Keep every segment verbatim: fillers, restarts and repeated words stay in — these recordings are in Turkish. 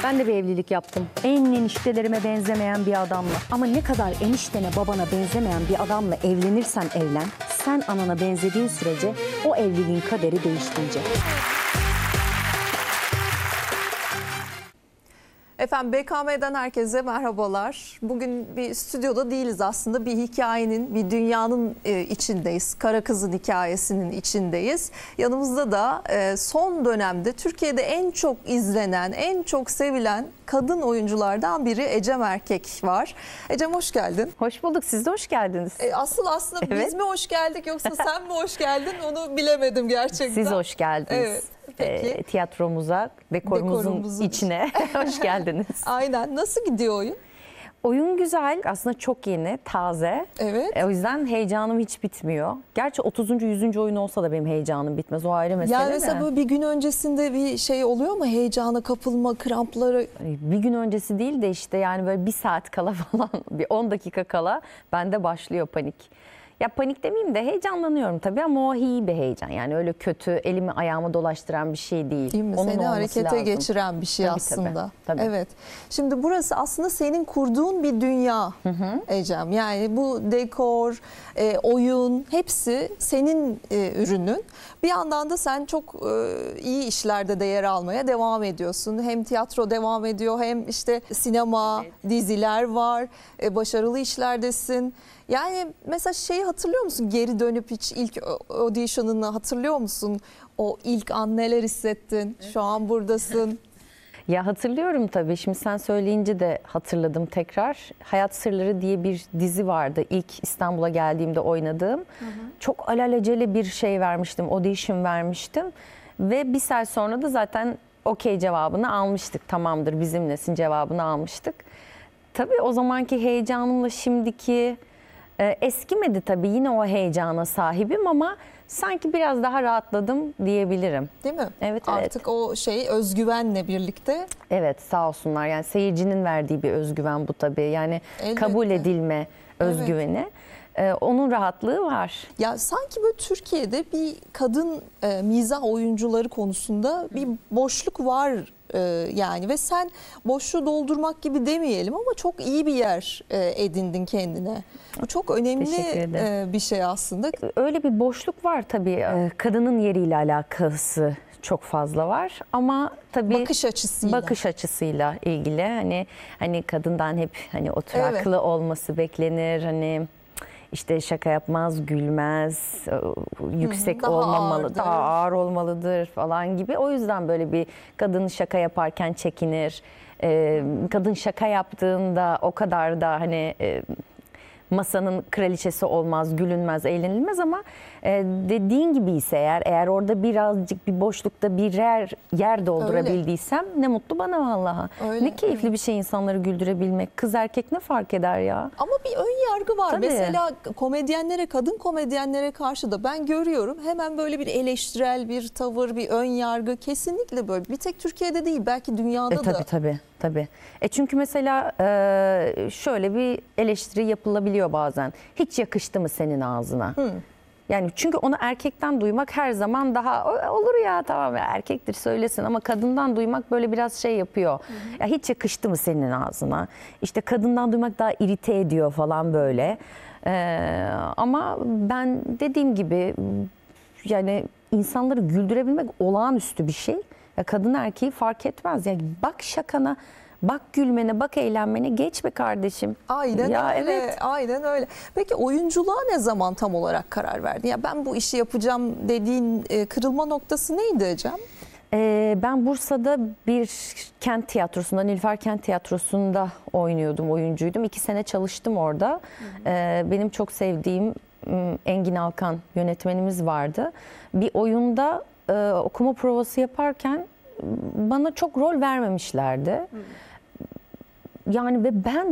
Ben de bir evlilik yaptım. En eniştelerime benzemeyen bir adamla. Ama ne kadar eniştene babana benzemeyen bir adamla evlenirsen evlen, sen anana benzediğin sürece o evliliğin kaderi değişmeyecek. Efendim B K M'den herkese merhabalar. Bugün bir stüdyoda değiliz aslında. Bir hikayenin, bir dünyanın içindeyiz. Kara Kız'ın hikayesinin içindeyiz. Yanımızda da son dönemde Türkiye'de en çok izlenen, en çok sevilen kadın oyunculardan biri Ecem Erkek var. Ecem hoş geldin. Hoş bulduk. Siz de hoş geldiniz. E, asıl aslında Evet. biz mi hoş geldik yoksa sen mi hoş geldin onu bilemedim gerçekten. Siz hoş geldiniz. Evet. Peki. E, tiyatromuza, dekorumuzun, Dekorumuzun içine hoş geldiniz. Aynen. Nasıl gidiyor oyun? Oyun güzel, aslında çok yeni, taze. Evet. E, o yüzden heyecanım hiç bitmiyor. Gerçi otuzuncu yüzüncü oyun olsa da benim heyecanım bitmez. O ayrı mesele Yani de. mesela böyle bir gün öncesinde bir şey oluyor mu? Heyecana kapılma, krampları. Bir gün öncesi değil de işte yani böyle bir saat kala falan, bir on dakika kala bende başlıyor panik. Ya panik demeyeyim de heyecanlanıyorum tabii ama o iyi bir heyecan. Yani öyle kötü, elimi ayağımı dolaştıran bir şey değil. Değil mi? Onun Seni olması harekete lazım. geçiren bir şey Tabii, aslında. tabii, tabii. Evet. Şimdi burası aslında senin kurduğun bir dünya, hı hı. Ecem. Yani bu dekor, e, oyun hepsi senin e, ürünün. Bir yandan da sen çok e, iyi işlerde de yer almaya devam ediyorsun. Hem tiyatro devam ediyor hem işte sinema, evet. diziler var. E, başarılı işlerdesin. Yani mesela şeyi hatırlıyor musun? Geri dönüp hiç ilk audition'ını hatırlıyor musun? O ilk an neler hissettin? Evet. Şu an buradasın. Ya hatırlıyorum tabii. Şimdi sen söyleyince de hatırladım tekrar. Hayat Sırları diye bir dizi vardı. İlk İstanbul'a geldiğimde oynadığım. Hı hı. Çok alelacele bir şey vermiştim. Audition vermiştim. Ve bir saat sonra da zaten okey cevabını almıştık. Tamamdır bizimlesin cevabını almıştık. Tabii o zamanki heyecanımla şimdiki... Ee, eskimedi tabii, yine o heyecana sahibim ama sanki biraz daha rahatladım diyebilirim. Değil mi? Evet, evet. Artık o şey özgüvenle birlikte. Evet, sağ olsunlar. Yani seyircinin verdiği bir özgüven bu tabii. Yani elbette. Kabul edilme özgüveni. Evet. Ee, onun rahatlığı var. Ya sanki böyle Türkiye'de bir kadın e, mizah oyuncuları konusunda bir boşluk var. Yani ve sen boşluğu doldurmak gibi demeyelim ama çok iyi bir yer edindin kendine. Bu çok önemli bir şey aslında. Öyle bir boşluk var tabii. Kadının yeriyle alakası çok fazla var ama tabii bakış açısıyla bakış açısıyla ilgili hani hani kadından hep hani oturaklı evet. olması beklenir. Hani İşte şaka yapmaz, gülmez, yüksek daha olmamalı, ağırdır. daha ağır olmalıdır falan gibi. O yüzden böyle bir kadın şaka yaparken çekinir. Ee, kadın şaka yaptığında o kadar da hani e, masanın kraliçesi olmaz, gülünmez, eğlenilmez ama e, dediğin gibi ise eğer eğer orada birazcık bir boşlukta birer yer doldurabildiysem öyle. Ne mutlu bana vallahi. Öyle. Ne keyifli bir şey insanları güldürebilmek. Kız erkek ne fark eder ya? Ama bir ön yargı var. Tabii. Mesela komedyenlere, kadın komedyenlere karşı da ben görüyorum hemen böyle bir eleştirel bir tavır, bir ön yargı kesinlikle böyle. Bir tek Türkiye'de değil belki dünyada e, tabii, da. Tabii tabii. Tabii. E çünkü mesela e, şöyle bir eleştiri yapılabiliyor bazen. Hiç yakıştı mı senin ağzına? Hı. Yani çünkü onu erkekten duymak her zaman daha olur ya tamam ya erkektir söylesin ama kadından duymak böyle biraz şey yapıyor. Hı hı. Ya hiç yakıştı mı senin ağzına? İşte kadından duymak daha irite ediyor falan böyle. E, ama ben dediğim gibi yani insanları güldürebilmek olağanüstü bir şey. Ya kadın erkeği fark etmez. Yani bak şakana, bak gülmene, bak eğlenmene, geç be kardeşim. Aynen ya öyle. Evet. Aynen öyle. Peki oyunculuğa ne zaman tam olarak karar verdin? Ya ben bu işi yapacağım dediğin e, kırılma noktası neydi Ecem? Ee, ben Bursa'da bir kent tiyatrosunda, Nilüfer Kent Tiyatrosu'nda oynuyordum, oyuncuydum. İki sene çalıştım orada. Hı hı. Ee, benim çok sevdiğim Engin Alkan yönetmenimiz vardı. Bir oyunda e, okuma provası yaparken bana çok rol vermemişlerdi. Hmm. Yani ve ben de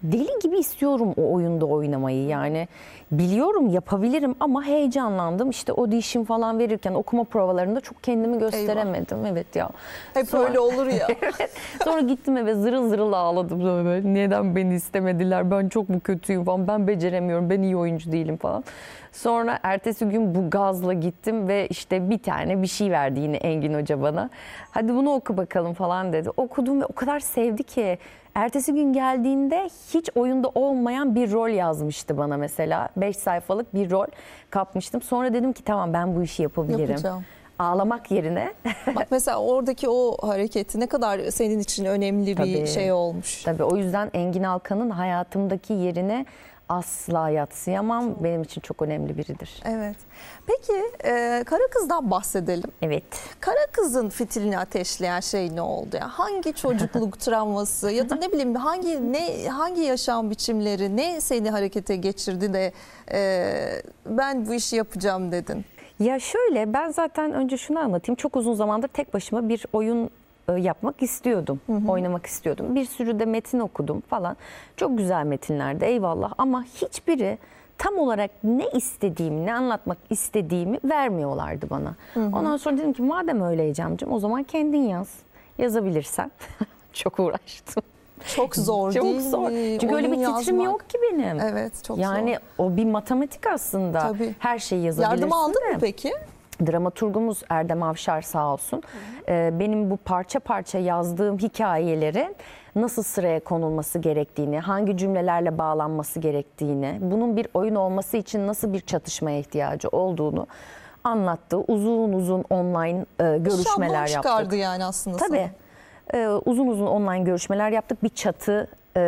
deli gibi istiyorum o oyunda oynamayı. Yani biliyorum yapabilirim ama heyecanlandım. İşte audition falan verirken okuma provalarında çok kendimi gösteremedim. Eyvah. Evet ya. Hep Sonra, öyle olur ya. Sonra gittim eve zırıl zırıl ağladım. Böyle, neden beni istemediler? Ben çok mu kötüyüm falan. Ben beceremiyorum. Ben iyi oyuncu değilim falan. Sonra ertesi gün bu gazla gittim ve işte bir tane bir şey verdi yine Engin Hoca bana. Hadi bunu oku bakalım falan dedi. Okudum ve o kadar sevdi ki. Ertesi gün geldiğinde hiç oyunda olmayan bir rol yazmıştı bana mesela. Beş sayfalık bir rol kapmıştım. Sonra dedim ki tamam ben bu işi yapabilirim. Yapacağım. Ağlamak yerine. Bak mesela oradaki o hareketi ne kadar senin için önemli bir Tabii, şey olmuş. Tabii o yüzden Engin Alkan'ın hayatımdaki yerini asla yadsıyamam. Benim için çok önemli biridir. Evet. Peki e, Kara Kız'dan bahsedelim. Evet. Kara Kız'ın fitilini ateşleyen şey ne oldu? Yani hangi çocukluk travması ya da ne bileyim hangi ne hangi yaşam biçimleri ne seni harekete geçirdi de e, ben bu işi yapacağım dedin? Ya şöyle ben zaten önce şunu anlatayım. Çok uzun zamandır tek başıma bir oyun yapmak istiyordum. Hı hı. Oynamak istiyordum. Bir sürü de metin okudum falan. Çok güzel metinlerdi eyvallah ama hiçbiri tam olarak ne istediğimi, ne anlatmak istediğimi vermiyorlardı bana. Hı hı. Ondan sonra dedim ki madem öyle Ecem'cim o zaman kendin yaz. Yazabilirsen. Çok uğraştım. Çok zor çok değil zor. mi? Çünkü Oyun öyle bir titrim yazmak. yok ki benim. Evet çok yani zor. o bir matematik aslında. Tabii. Her şeyi yazabilirsin. Yardım aldın de. mı peki? Dramaturgumuz Erdem Avşar sağ olsun. Ee, benim bu parça parça yazdığım hikayeleri nasıl sıraya konulması gerektiğini, hangi cümlelerle bağlanması gerektiğini, bunun bir oyun olması için nasıl bir çatışmaya ihtiyacı olduğunu anlattı. Uzun uzun online e, görüşmeler yaptık. çıkardı yani aslında. Tabii. Ee, uzun uzun online görüşmeler yaptık. Bir çatı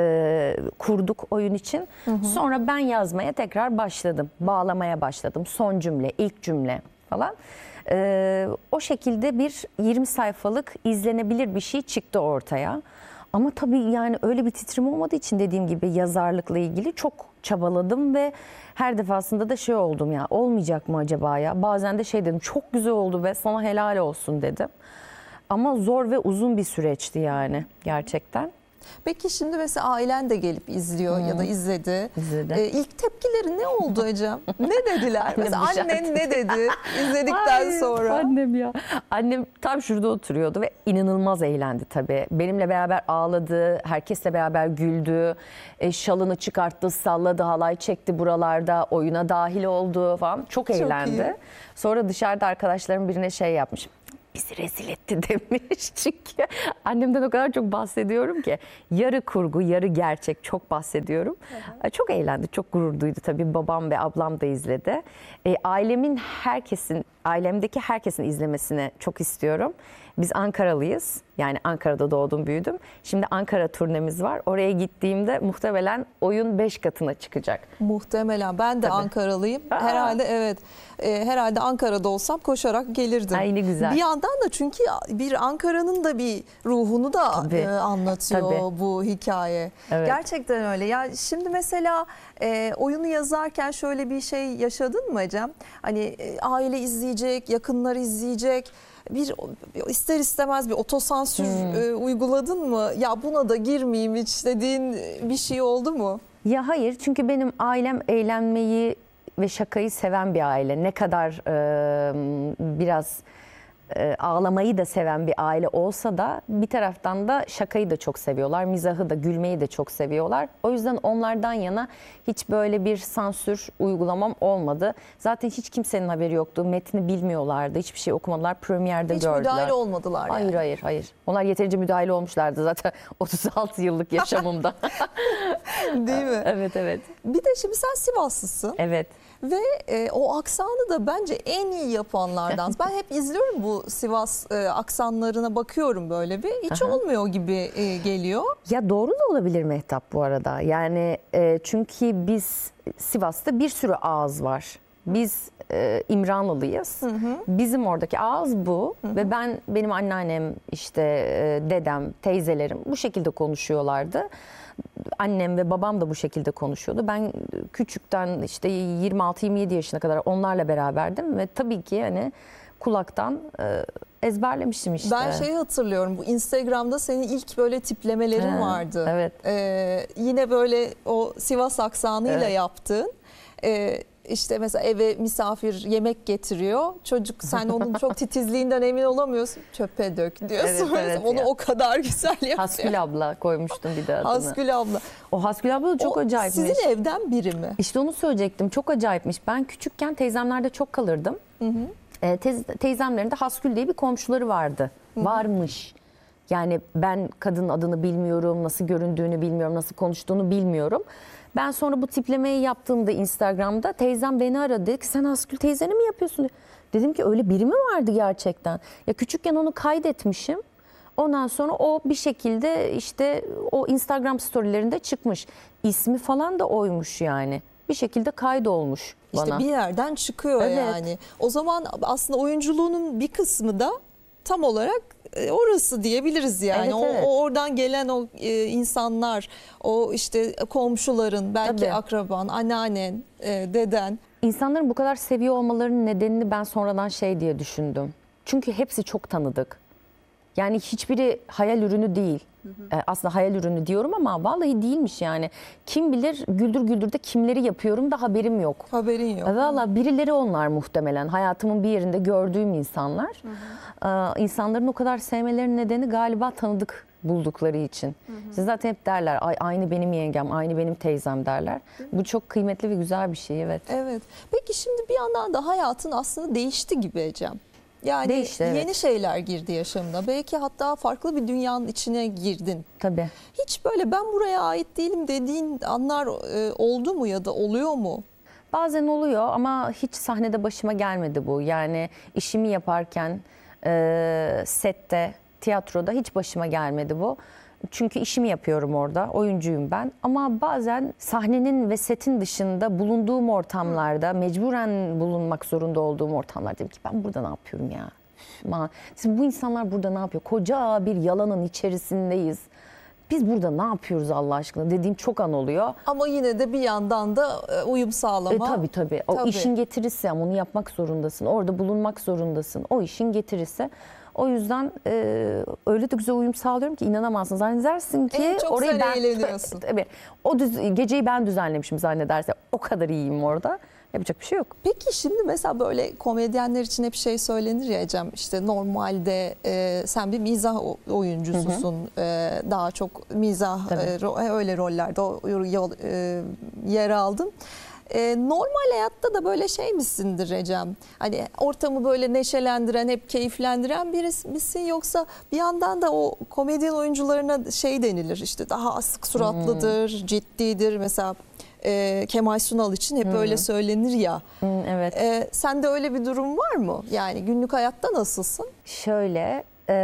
e, kurduk oyun için. Hı hı. Sonra ben yazmaya tekrar başladım. Bağlamaya başladım. Son cümle, ilk cümle falan. Ee, o şekilde bir yirmi sayfalık izlenebilir bir şey çıktı ortaya. Ama tabii yani öyle bir titrim olmadığı için dediğim gibi yazarlıkla ilgili çok çabaladım ve her defasında da şey oldum ya olmayacak mı acaba ya? Bazen de şey dedim çok güzel oldu ve sana helal olsun dedim. Ama zor ve uzun bir süreçti yani gerçekten. Peki şimdi mesela ailen de gelip izliyor hmm. ya da izledi. İzledi. Ee, ilk tepkileri ne oldu Ecem? Ne dediler? Mesela annen ne dedi izledikten Ay, sonra? Annem ya. Annem tam şurada oturuyordu ve inanılmaz eğlendi tabii. Benimle beraber ağladı, herkesle beraber güldü. E, şalını çıkarttı, salladı, halay çekti buralarda, oyuna dahil oldu falan. Çok eğlendi. Çok Sonra dışarıda arkadaşlarım birine şey yapmış. Bizi rezil etti demiş çünkü annemden o kadar çok bahsediyorum ki yarı kurgu yarı gerçek çok bahsediyorum. Hı hı. Çok eğlendi, çok gurur duydu tabii babam ve ablam da izledi. E, ailemin herkesin, ailemdeki herkesin izlemesini çok istiyorum. Biz Ankaralıyız. Yani Ankara'da doğdum, büyüdüm. Şimdi Ankara turnemiz var. Oraya gittiğimde muhtemelen oyun beş katına çıkacak. Muhtemelen. Ben de Tabii. Ankaralıyım. Aa. Herhalde evet. E, herhalde Ankara'da olsam koşarak gelirdim. Ay ne güzel. Bir yandan da çünkü bir Ankara'nın da bir ruhunu da e, anlatıyor Tabii. bu hikaye. Evet. Gerçekten öyle. Ya şimdi mesela e, oyunu yazarken şöyle bir şey yaşadın mı Ecem? Hani e, aile izleyecek, yakınlar izleyecek. Bir ister istemez bir otosansür hmm. e, uyguladın mı? Ya buna da girmeyeyim hiç dediğin bir şey oldu mu? Ya hayır çünkü benim ailem eğlenmeyi ve şakayı seven bir aile. Ne kadar e, biraz e, ağlamayı da seven bir aile olsa da bir taraftan da şakayı da çok seviyorlar. Mizahı da gülmeyi de çok seviyorlar. O yüzden onlardan yana hiç böyle bir sansür uygulamam olmadı. Zaten hiç kimsenin haberi yoktu. Metni bilmiyorlardı. Hiçbir şey okumadılar. Premierde hiç gördüler. Hiç müdahale olmadılar hayır, yani. Hayır hayır. Onlar yeterince müdahale olmuşlardı zaten otuz altı yıllık yaşamımda. Değil mi? Evet evet. Bir de şimdi sen Sivaslısın. Evet. Ve e, o aksanı da bence en iyi yapanlardan. Ben hep izliyorum bu Sivas e, aksanlarına bakıyorum böyle bir. Hiç Aha. olmuyor gibi e, geliyor. Ya doğru da olabilir Mehtap bu arada. Yani e, çünkü biz Sivas'ta bir sürü ağız var. Biz e, İmranlılıyız. Hı hı. Bizim oradaki ağız bu. Hı hı. Ve ben benim anneannem işte e, dedem, teyzelerim bu şekilde konuşuyorlardı. Annem ve babam da bu şekilde konuşuyordu. Ben küçükten işte yirmi altı yirmi yedi yaşına kadar onlarla beraberdim ve tabii ki hani kulaktan e, ezberlemişim işte. Ben şeyi hatırlıyorum, bu Instagram'da senin ilk böyle tiplemelerin Ha, vardı. evet. Ee, yine böyle o Sivas aksanıyla Evet. yaptığın. Ee, işte mesela eve misafir yemek getiriyor. Çocuk, sen onun çok titizliğinden emin olamıyorsun. Çöpe dök diyorsun. Evet, evet Onu ya. o kadar güzel yapıyor. Hasgül abla koymuştum bir de adını. Hasgül abla. O Hasgül abla da çok O acayipmiş. sizin evden biri mi? İşte onu söyleyecektim. Çok acayipmiş. Ben küçükken teyzemlerde çok kalırdım. Hı hı. E, teyz, teyzemlerin de Hasgül diye bir komşuları vardı. Varmış. Yani ben kadının adını bilmiyorum, nasıl göründüğünü bilmiyorum, nasıl konuştuğunu bilmiyorum. Ben sonra bu tiplemeyi yaptığımda Instagram'da teyzem beni aradı. Dedi ki sen Hasgül teyzeni mi yapıyorsun? Dedim ki öyle biri mi vardı gerçekten? Ya küçükken onu kaydetmişim. Ondan sonra o bir şekilde işte o Instagram storylerinde çıkmış. İsmi falan da oymuş yani. Bir şekilde kaydolmuş bana. İşte bir yerden çıkıyor Evet. yani. O zaman aslında oyunculuğunun bir kısmı da tam olarak e, orası diyebiliriz yani. Evet, o, evet. o oradan gelen o e, insanlar, o işte komşuların, belki Tabii. akraban, anneannen, e, deden. İnsanların bu kadar seviyor olmalarının nedenini ben sonradan şey diye düşündüm. Çünkü hepsi çok tanıdık. Yani hiçbiri hayal ürünü değil. Ee, aslında hayal ürünü diyorum ama vallahi değilmiş yani. Kim bilir Güldür Güldür'de kimleri yapıyorum da haberim yok. Haberin yok. Valla birileri onlar muhtemelen. Hayatımın bir yerinde gördüğüm insanlar. Ee, insanların o kadar sevmelerinin nedeni galiba tanıdık buldukları için. Siz zaten hep derler Ay, aynı benim yengem, aynı benim teyzem derler. Bu çok kıymetli ve güzel bir şey, evet. Evet. Peki şimdi bir yandan da hayatın aslında değişti gibi Ecem. Yani Değişti, evet. yeni şeyler girdi yaşamına. Belki hatta farklı bir dünyanın içine girdin. Tabii. Hiç böyle ben buraya ait değilim dediğin anlar e, oldu mu ya da oluyor mu? Bazen oluyor ama hiç sahnede başıma gelmedi bu. Yani işimi yaparken e, sette, tiyatroda hiç başıma gelmedi bu. Çünkü işimi yapıyorum orada, oyuncuyum ben. Ama bazen sahnenin ve setin dışında bulunduğum ortamlarda, mecburen bulunmak zorunda olduğum ortamlarda dedim ki ben burada ne yapıyorum ya? Ma, Şimdi bu insanlar burada ne yapıyor? Koca bir yalanın içerisindeyiz. Biz burada ne yapıyoruz Allah aşkına dediğim çok an oluyor. Ama yine de bir yandan da e, uyum E, sağlama. tabii tabii. O Tabii. işin getirisi ama onu yapmak zorundasın. Orada bulunmak zorundasın. O işin getirisi. O yüzden e, öyle de güzel uyum sağlıyorum ki inanamazsın. Zannedersin ki En çok orayı sen ben eğleniyorsun. tabii. O düz, geceyi ben düzenlemişim zannederse. O kadar iyiyim orada. Yapacak bir şey yok. Peki şimdi mesela böyle komedyenler için hep şey söylenir ya Ecem, işte normalde e, sen bir mizah o- oyuncususun. E, daha çok mizah Tabii. e, ro- öyle rollerde o, yol, e, yer aldın. E, normal hayatta da böyle şey misindir Ecem? Hani ortamı böyle neşelendiren, hep keyiflendiren birisi misin, yoksa bir yandan da o komedyen oyuncularına şey denilir, işte daha asık suratlıdır, ciddidir. Mesela e, Kemal Sunal için hep öyle söylenir ya. Hı, evet. E, sende öyle bir durum var mı? Yani günlük hayatta nasılsın? Şöyle e,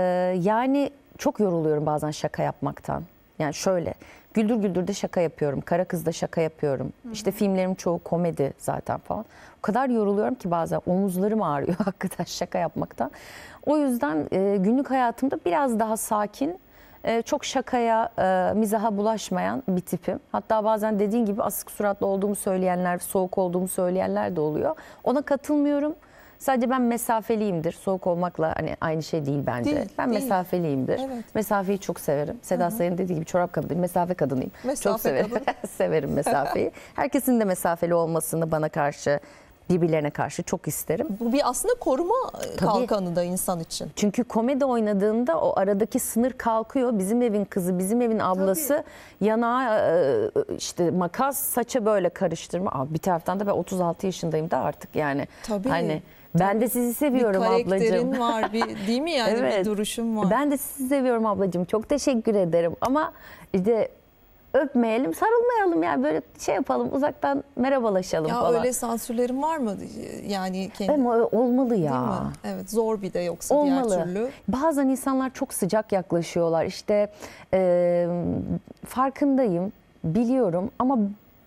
yani çok yoruluyorum bazen şaka yapmaktan. Yani şöyle Güldür Güldür'de şaka yapıyorum. Kara Kız'da şaka yapıyorum. İşte filmlerim çoğu komedi zaten falan. O kadar yoruluyorum ki bazen omuzlarım ağrıyor hakikaten şaka yapmaktan. O yüzden e, günlük hayatımda biraz daha sakin, e, çok şakaya, e, mizaha bulaşmayan bir tipim. Hatta bazen dediğin gibi asık suratlı olduğumu söyleyenler, soğuk olduğumu söyleyenler de oluyor. Ona katılmıyorum. Sadece ben mesafeliyimdir. Soğuk olmakla hani aynı şey değil bence. Değil, ben değil. mesafeliyimdir. Evet. Mesafeyi çok severim. Seda Sayın dediği gibi çorap kadınıyım. Mesafe kadınıyım. Mesafe çok severim. kadını. Severim mesafeyi. Herkesin de mesafeli olmasını bana karşı, birbirlerine karşı çok isterim. Bu bir aslında koruma Tabii. kalkanı da insan için. Çünkü komedi oynadığında o aradaki sınır kalkıyor. Bizim evin kızı, bizim evin ablası yanağa e, işte makas, saça böyle karıştırma. Abi bir taraftan da ben otuz altı yaşındayım da artık yani. Tabii. Hani ben de sizi seviyorum bir karakterin ablacığım. var, bir, değil mi yani, bir duruşun var. Ben de sizi seviyorum ablacığım. Çok teşekkür ederim. Ama işte öpmeyelim, sarılmayalım yani böyle şey yapalım, uzaktan merhabalaşalım Ya falan. öyle sansürlerin var mı? Yani kendi, Ama olmalı ya. değil mi? Evet, zor bir de yoksa Olmalı. diğer türlü. Bazen insanlar çok sıcak yaklaşıyorlar. İşte e, farkındayım, biliyorum ama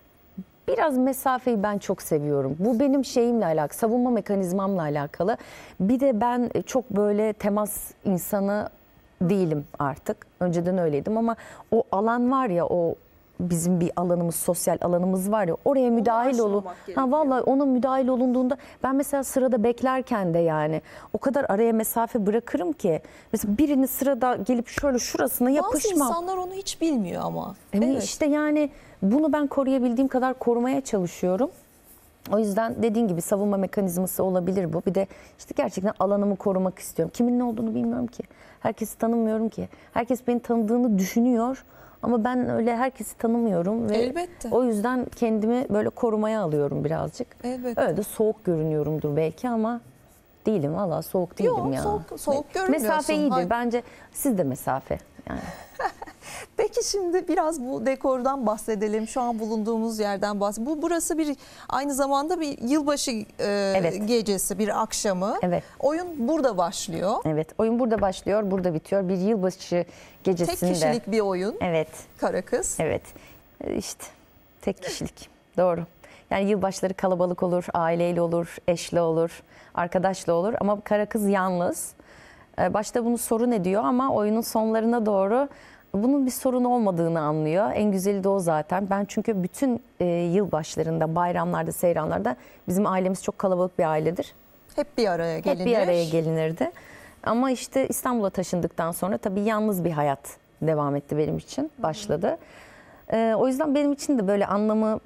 biraz mesafeyi ben çok seviyorum. Bu benim şeyimle alakalı, savunma mekanizmamla alakalı. Bir de ben çok böyle temas insanı değilim artık. Önceden öyleydim ama o alan var ya, o bizim bir alanımız, sosyal alanımız var ya, oraya müdahil olun. aşmamak Ha gerekiyor. vallahi ona müdahil olunduğunda ben mesela sırada beklerken de yani o kadar araya mesafe bırakırım ki mesela birini sırada gelip şöyle şurasına Bazı yapışmam. insanlar onu hiç bilmiyor ama. Ama Evet. işte yani bunu ben koruyabildiğim kadar korumaya çalışıyorum. O yüzden dediğin gibi savunma mekanizması olabilir bu. Bir de işte gerçekten alanımı korumak istiyorum. Kimin ne olduğunu bilmiyorum ki. Herkesi tanımıyorum ki. Herkes beni tanıdığını düşünüyor. Ama ben öyle herkesi tanımıyorum. Ve Elbette. o yüzden kendimi böyle korumaya alıyorum birazcık. Elbette. Öyle de soğuk görünüyorumdur belki ama değilim. Valla soğuk değilim Yok, ya. soğuk- soğuk görünmüyorsun. Mesafe iyidir. Hayır. Bence siz de mesafe. Yani. Peki şimdi biraz bu dekordan bahsedelim. Şu an bulunduğumuz yerden bahsedelim. Bu burası bir aynı zamanda bir yılbaşı e, Evet. gecesi, bir akşamı. Evet. Oyun burada başlıyor. Evet, oyun burada başlıyor, burada bitiyor. Bir yılbaşı gecesinde. Tek kişilik bir oyun. Evet, Kara Kız. evet. Ee, İşte tek kişilik. Doğru. Yani yılbaşları kalabalık olur, aileyle olur, eşle olur, arkadaşla olur. Ama Kara Kız yalnız. Ee, Başta bunu sorun ediyor ama oyunun sonlarına doğru bunun bir sorun olmadığını anlıyor. En güzeli de o zaten. Ben çünkü bütün e, yılbaşlarında, bayramlarda, seyranlarda bizim ailemiz çok kalabalık bir ailedir. Hep bir araya gelinir. Hep bir araya gelinirdi. Ama işte İstanbul'a taşındıktan sonra tabii yalnız bir hayat devam etti benim için, başladı. Ee, o yüzden benim için de böyle anlamı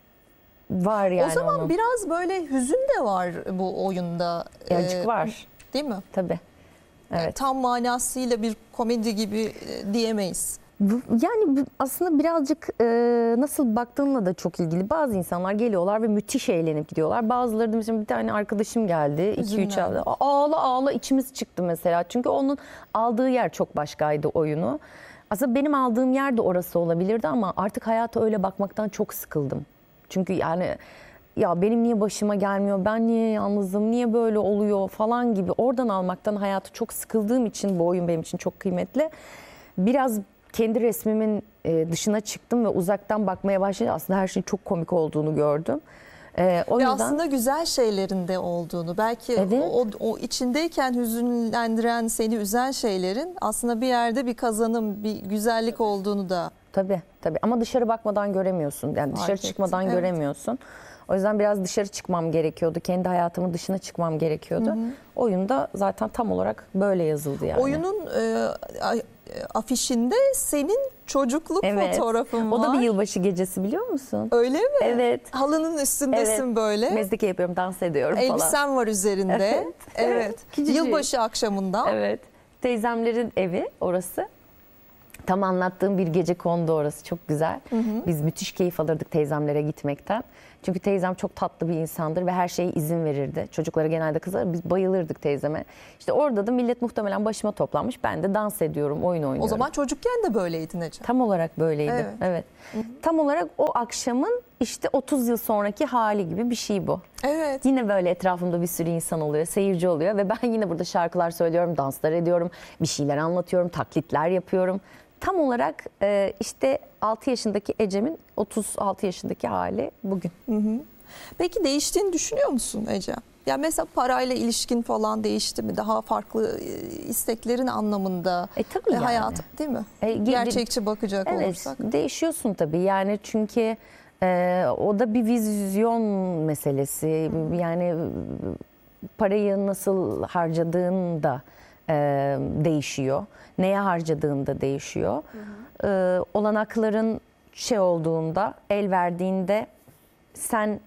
var yani O zaman onun. biraz böyle hüzün de var bu oyunda. Birazcık Ee, var Değil mi? tabii. Yani Evet. tam manasıyla bir komedi gibi e, diyemeyiz. Bu- Yani bu aslında birazcık e, nasıl baktığınla da çok ilgili. Bazı insanlar geliyorlar ve müthiş eğlenip gidiyorlar. Bazıları da mesela bir tane arkadaşım geldi. iki üç Hüzünlendi. hafta. Ağla ağla içimiz çıktı mesela. Çünkü onun aldığı yer çok başkaydı oyunu. Aslında benim aldığım yer de orası olabilirdi ama artık hayata öyle bakmaktan çok sıkıldım. Çünkü yani ya benim niye başıma gelmiyor, ben niye yalnızım, niye böyle oluyor falan gibi oradan almaktan hayatı çok sıkıldığım için bu oyun benim için çok kıymetli. Biraz kendi resmimin e, dışına çıktım ve uzaktan bakmaya başlayınca aslında her şeyin çok komik olduğunu gördüm. E, o Ve yüzden aslında güzel şeylerin de olduğunu, belki Evet. o, o içindeyken hüzünlendiren, seni üzen şeylerin aslında bir yerde bir kazanım, bir güzellik olduğunu da. tabii tabii ama dışarı bakmadan göremiyorsun. Yani dışarı Fark ettim, çıkmadan evet. göremiyorsun. O yüzden biraz dışarı çıkmam gerekiyordu. Kendi hayatımın dışına çıkmam gerekiyordu. Oyunda zaten tam olarak böyle yazıldı yani. Oyunun e, a- e, afişinde senin çocukluk Evet. fotoğrafın var. O da bir yılbaşı gecesi biliyor musun? Öyle mi? Evet. Halının üstündesin Evet. böyle. Mezdeke yapıyorum, dans ediyorum falan. Elbisen var üzerinde. Evet. Evet. Küçücük. Yılbaşı akşamında. Evet. Teyzemlerin evi orası. Tam anlattığım bir gece kondu orası. Çok güzel. Biz müthiş keyif alırdık teyzemlere gitmekten. Çünkü teyzem çok tatlı bir insandır ve her şeye izin verirdi. Çocuklara genelde kızar. Biz bayılırdık teyzeme. İşte orada da millet muhtemelen başıma toplanmış. Ben de dans ediyorum, oyun oynuyorum. O zaman çocukken de böyleydin Ece. Tam olarak böyleydi. Evet. Evet. Tam olarak o akşamın işte otuz yıl sonraki hali gibi bir şey bu. Evet. Yine böyle etrafımda bir sürü insan oluyor, seyirci oluyor ve ben yine burada şarkılar söylüyorum, danslar ediyorum, bir şeyler anlatıyorum, taklitler yapıyorum. Tam olarak e, işte altı yaşındaki Ecem'in otuz altı yaşındaki hali bugün. Peki değiştiğini düşünüyor musun Ece? Ya mesela parayla ilişkin falan değişti mi? Daha farklı e, isteklerin anlamında E tabii yani. hayat değil mi? E, ge- Gerçekçi bakacak Evet, olursak. değişiyorsun tabii yani çünkü e, o da bir vizyon meselesi. Yani e, parayı nasıl harcadığın da e, değişiyor. Neye harcadığın da değişiyor. E, olanakların şey olduğunda, el verdiğinde sen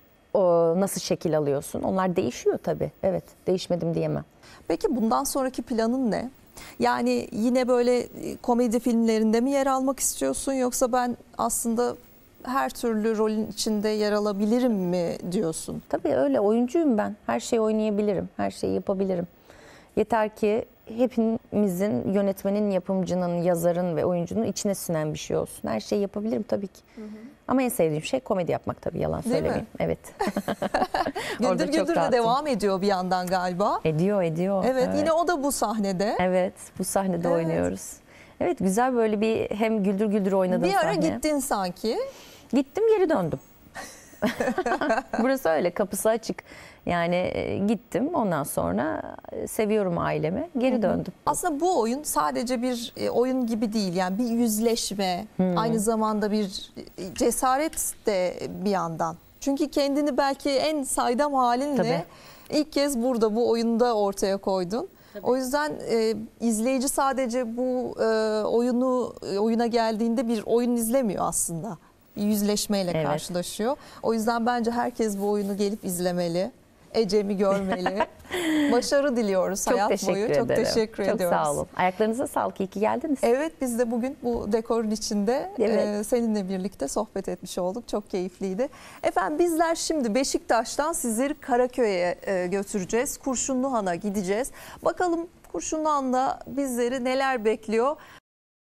o nasıl şekil alıyorsun? Onlar değişiyor tabii. Evet, değişmedim diyemem. Peki bundan sonraki planın ne? Yani yine böyle e, komedi filmlerinde mi yer almak istiyorsun, yoksa ben aslında her türlü rolün içinde yer alabilirim mi diyorsun? Tabii öyle, oyuncuyum ben. Her şeyi oynayabilirim, her şeyi yapabilirim. Yeter ki hepimizin, yönetmenin, yapımcının, yazarın ve oyuncunun içine sinen bir şey olsun. Her şeyi yapabilirim tabii ki. Ama en sevdiğim şey komedi yapmak tabii, yalan Değil mi? söylemeyeyim. Evet. Orada Güldür çok Güldür de rahatım. devam ediyor bir yandan galiba. Ediyor, ediyor. Evet, yine o da bu sahnede. Evet, bu sahnede Evet. oynuyoruz. Evet, güzel böyle bir hem güldür güldür oynadığım Bir ara sahne. gittin sanki. Gittim, geri döndüm. Burası öyle, kapısı açık. Yani e, gittim, ondan sonra e, seviyorum ailemi, geri döndüm. Aslında bu oyun sadece bir e, oyun gibi değil, yani bir yüzleşme, aynı zamanda bir e, cesaret de bir yandan. Çünkü kendini belki en saydam halinle Tabii. ilk kez burada bu oyunda ortaya koydun. O yüzden e, izleyici sadece bu e, oyunu e, oyuna geldiğinde bir oyun izlemiyor aslında. Bir yüzleşmeyle Evet. karşılaşıyor. O yüzden bence herkes bu oyunu gelip izlemeli. Ecem'i görmeli. Başarı diliyoruz Çok hayat teşekkür boyu. ederim. Çok teşekkür Çok ediyoruz. sağ olun. Ayaklarınıza sağlık, iyi ki geldiniz. Evet, biz de bugün bu dekorun içinde Evet. e, seninle birlikte sohbet etmiş olduk. Çok keyifliydi. Efendim bizler şimdi Beşiktaş'tan sizleri Karaköy'e e, götüreceğiz. Kurşunluhan'a gideceğiz. Bakalım Kurşunluhan'da bizleri neler bekliyor?